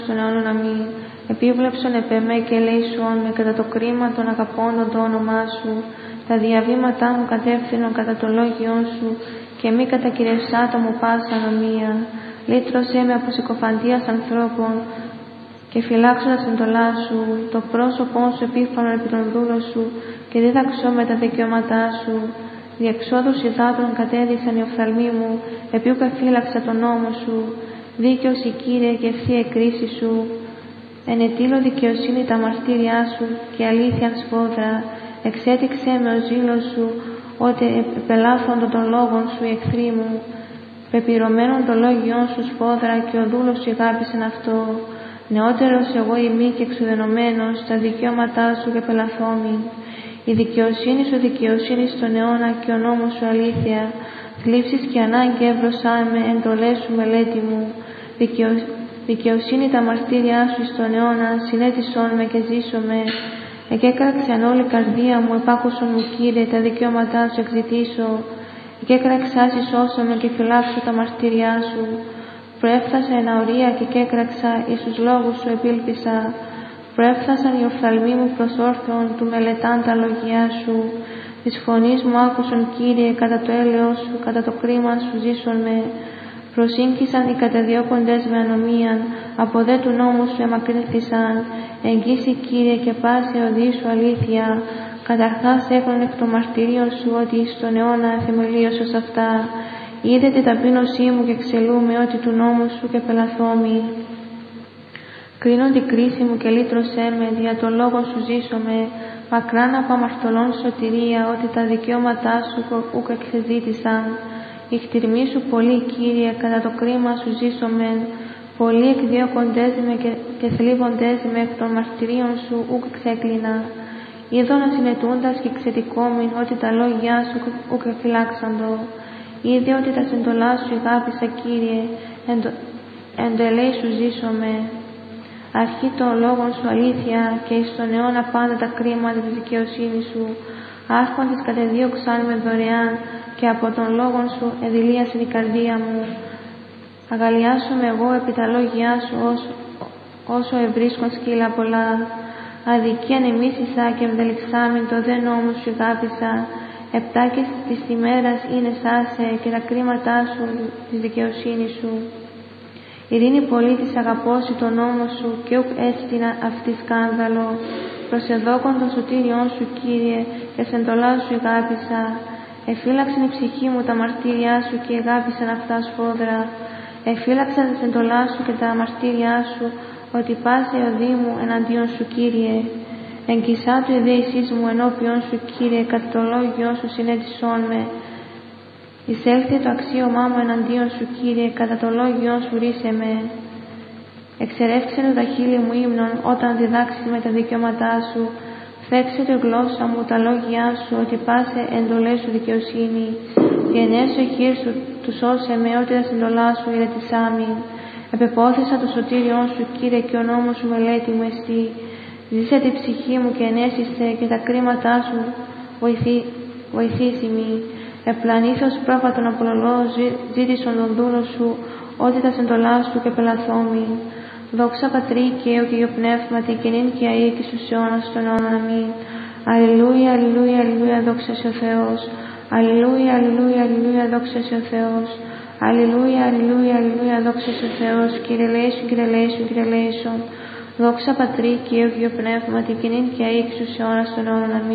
στον αιώνα αμήν. Επίβλεψον επ' εμέ και ελέησον με κατά το κρίμα των αγαπώντων το όνομά σου. Τα διαβήματά μου κατεύθυνον κατά το λόγιόν σου και μη κατακυρευσάτο μου πάσα ανομία. Λύτρωσέ με από συκοφαντίας ανθρώπων και φυλάξοντας εντολά σου, το πρόσωπό σου επίφανο επί των δούλων σου και δίδαξό με τα δικαιώματά σου. Διεξόδους υδάτων κατέδυσαν οι οφθαλμοί μου, επί ουκ εφύλαξα τον νόμο σου. Δίκαιος η Κύριε και ευθεία η κρίση σου. Ενετήλω δικαιοσύνη τα μαρτύριά σου και αλήθειαν σφόδρα. Εξέτηξέ με ο ζήλος σου, ότι επελάθοντο των λόγων σου οι εχθροί μου. Πεπυρωμένον το λόγιόν σου σφόδρα και ο δούλος σου αγάπησεν αυτό. Νεότερος εγώ ημί και εξουδενωμένος, τα δικαιώματά σου και πελαθόμη. Η δικαιοσύνη σου δικαιοσύνη στον αιώνα και ο νόμος σου αλήθεια. Θλίψεις και ανάγκη έβροσά με, εντολές σου μελέτη μου. Δικαιοσύνη τα μαρτύριά σου στον αιώνα, συνέτησόν με και ζήσομαι. Εκέκραξαν όλη η καρδία μου, επάκουσον μου Κύριε, τα δικαιώματά σου εξητήσω. Εκέκραξας ισώσομαι και φυλάξω τα μαρτύριά σου. Προέφθασα εν αορία και εκέκραξα, εις τους λόγους σου επήλπισα. Προέφθασαν οι οφθαλμοί μου προς όρθον, του μελετάν τα λόγια σου. Της φωνής μου άκουσον Κύριε, κατά το έλεος σου, κατά το κρίμα σου ζήσον με. Προσήγγισαν οι καταδιώκοντες με ανομίαν, από δε του νόμου σου εμακρύνθησαν. Εγγύσει Κύριε και πάση οδή σου αλήθεια. Καταρχάς έχουν εκ των μαρτυρίων σου ότι στον αιώνα θεμελίωσες αυτά. Είδε την ταπείνωσή μου και εξελούμε ότι του νόμου σου και πελαθόμη. Κρίνον την κρίση μου και λύτρωσέ με, δια το λόγο σου ζήσομαι. Μακράν από αμαρτωλών σωτηρία, ότι τα δικαιώματά σου ουκ εξεδίτησαν. Η χτυρμή σου πολύ Κύριε, κατά το κρίμα σου ζήσομεν. Πολλοί εκδιώκοντές με και θλίβοντές με εκ των μαρτυρίων σου ουκ εξέκλεινα. Είδω να συνετούντας και εξετικόμην ότι τα λόγια σου ουκ εφυλάξαντο. Είδε ότι τα συντολά σου αγάπησα Κύριε, εν το ελέη σου ζήσομαι. Αρχή των λόγων σου αλήθεια και εις τον αιώνα πάντα τα κρίματα της δικαιοσύνης σου. Άρχοντες κατεδίωξαν με δωρεάν και από των λόγων σου εδηλίασε η καρδία μου. Αγαλιάσομαι εγώ επί τα λόγια σου όσο ευρίσκον σκύλα πολλά. Αδικία νεμίσισα και εμδελιξάμιν το δε νόμο σου αγάπησα. Επτάκες της ημέρας είναι σάσε και τα κρίματά σου της δικαιοσύνης σου. Ειρήνη πολύ της αγαπώσει το νόμο σου και ουκ έστεινα αυτή σκάνδαλο. Προσεδόκον των σωτήριών σου Κύριε και σεντολά σου αγάπησα. Εφύλαξαν η ψυχή μου τα μαρτύριά σου και αγάπησαν αυτά σφόδρα. Εφύλαξαν τα σεντολά σου και τα μαρτύριά σου, ότι πάση οδή μου εναντίον σου Κύριε. Εγκυσά του η δέησής μου ενώπιον σου Κύριε, κατά το λόγιον σου συνέτησόν με. Εισέλθε το αξίωμά μου εναντίον σου Κύριε, κατά το λόγιον σου ρίσε με. Εξερεύξε τα χείλη μου ύμνων όταν διδάξει με τα δικαιώματά σου. Φέξε τη γλώσσα μου τα λόγια σου, ότι πάσε εντολές σου δικαιοσύνη. Γενέσου η χείρ σου του σώσε με, ότι τα συντολά σου ηρετισάμι. Επεπόθησα το σωτήριον σου Κύριε και ο νόμος σου μελέτη μου εστί. Ζήσε τη ψυχή μου και ενέσισε και τα κρίματά σου βοηθήσιμη. Επλανήθως πρόβατον απολολό ζήτησον τον δούλο σου, ότι τα συντολά σου και πελαθόμη. Δόξα Πατρί και Υιό και Υιό Πνεύματι και νυν και αεί και στους αιώνας των αιώνων αμήν. Αλληλούια, αλληλούια, αλληλούια, δόξα σε ο Θεός. Αλληλούια, αλληλούια, αλληλούια, δόξα σε ο Θεός. Αλληλούια, αλληλούια, αλληλούια, δόξα σε ο Θεός. Κύριε ελέησον, Κύριε ελέησον, Κύριε ελέησον. Δόξα Πατρί και Υιό και Υιό Πνεύματι και νυν και αεί και στους αιώνας των αιώνων αμήν.